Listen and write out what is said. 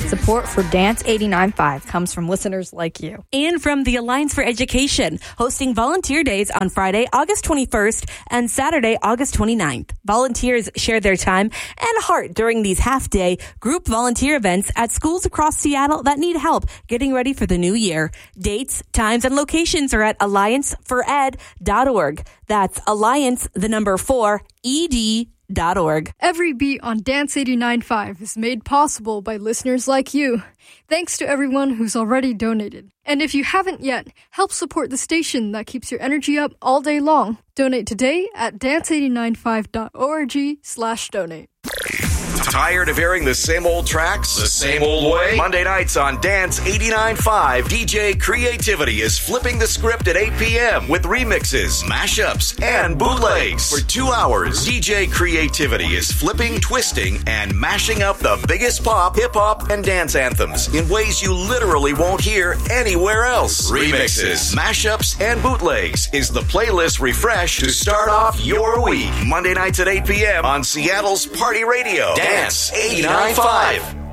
Support for Dance 89.5 comes from listeners like you. And from the Alliance for Education, hosting volunteer days on Friday, August 21st and Saturday, August 29th. Volunteers share their time and heart during these half-day group volunteer events at schools across Seattle that need help getting ready for the new year. Dates, times, and locations are at alliancefored.org. That's Alliance, the number 4, ED.org. Every beat on Dance 89.5 is made possible by listeners like you. Thanks to everyone who's already donated. And if you haven't yet, help support the station that keeps your energy up all day long. Donate today at dance895.org/donate. Tired of hearing the same old tracks, the same old way? Monday nights on Dance 89.5, DJ Creativity is flipping the script at 8 p.m. with remixes, mashups, and bootlegs. For 2 hours, DJ Creativity is flipping, twisting, and mashing up the biggest pop, hip-hop, and dance anthems in ways you literally won't hear anywhere else. Remixes, mashups, and bootlegs is the playlist refresh to start off your week. Monday nights at 8 p.m. on Seattle's Party Radio. Dance 89.5.